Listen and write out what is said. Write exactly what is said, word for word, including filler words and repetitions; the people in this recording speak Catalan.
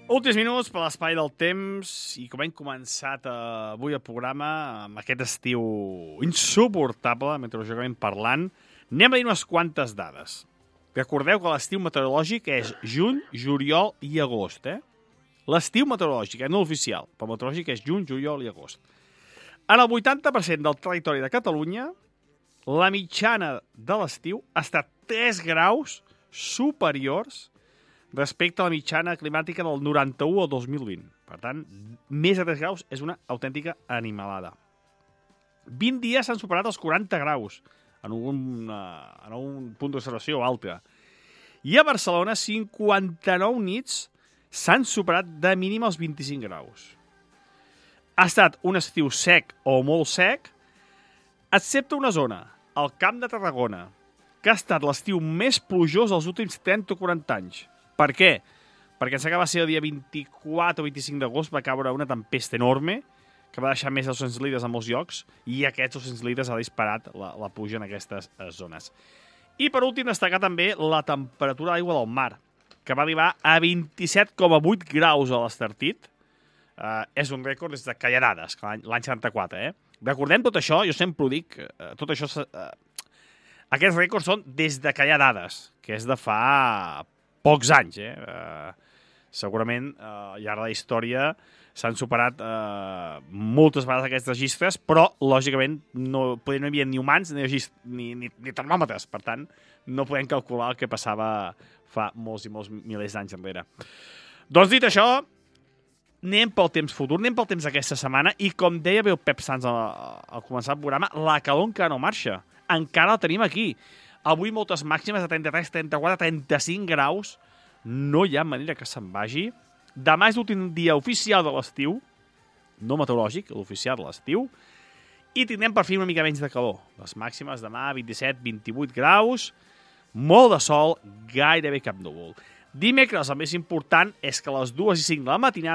Últims minuts per l'espai del temps i com hem començat eh, avui el programa amb aquest estiu insuportable, meteorològicament parlant, anem a dir unes quantes dades. Recordeu que l'estiu meteorològic és juny, juliol i agost, eh? L'estiu meteorològic, eh? No l'oficial, però meteorològic és juny, juliol i agost. En el vuitanta per cent del territori de Catalunya, la mitjana de l'estiu ha estat tres graus superiors respecte a la mitjana climàtica del noranta-u al dos mil vint. Per tant, més de tres graus és una autèntica animalada. vint dies s'han superat els quaranta graus en un, en un punt d'observació o altre. I a Barcelona, cinquanta-nou nits s'han superat de mínim els vint-i-cinc graus. Ha estat un estiu sec o molt sec, excepte una zona, el Camp de Tarragona, que ha estat l'estiu més plujós dels últims trenta o quaranta anys. Per què? Perquè em que va ser el dia vint-i-quatre o vint-i-cinc d'agost, va caure una tempesta enorme que va deixar més de dos-cents litres a molts llocs i aquests dos-cents litres ha disparat la, la pluja en aquestes zones. I per últim destacar també la temperatura d'aigua del mar, que va arribar a vint-i-set coma vuit graus a l'Estartit. Uh, és un rècord des de que hi ha dades, l'any setanta-quatre. Eh? Recordem tot això, jo sempre ho dic, uh, tot això, uh, aquests rècords són des de que hi ha dades, que és de fa pocs anys. Eh? Uh, segurament uh, al llarg de la història s'han superat uh, moltes vegades aquests registres, però lògicament no, no hi havia ni humans ni, ni, ni, ni termòmetres, per tant no podem calcular el que passava fa molts i molts milers d'anys enrere. Doncs dit això, anem pel temps futur, anem pel temps d'aquesta setmana i com deia bé el Pep Sans al, al començar el programa, la calor encara no marxa. Encara la tenim aquí. Avui moltes màximes de trenta-tres, trenta-quatre, trenta-cinc graus. No hi ha manera que se'n vagi. Demà és l'últim dia oficial de l'estiu, no meteorològic, l'oficial de l'estiu, i tindrem per fi una mica menys de calor. Les màximes demà vint-i-set, vint-i-vuit graus, molt de sol, gairebé cap núvol. Dimecres el més important és que a les dues i cinc de la matinada